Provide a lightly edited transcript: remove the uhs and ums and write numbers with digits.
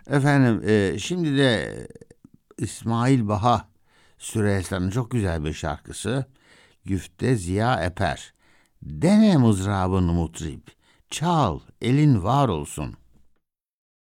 Efendim, şimdi de İsmail Baha Süreyya'nın çok güzel bir şarkısı. Güfte Ziya Eper. Dene mızrabını mutrip, çal, elin var olsun.